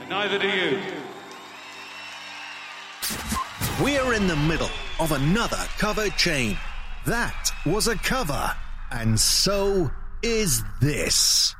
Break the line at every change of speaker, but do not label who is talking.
Neither do you.
We're in the middle of another cover chain. That was a cover, and so is this.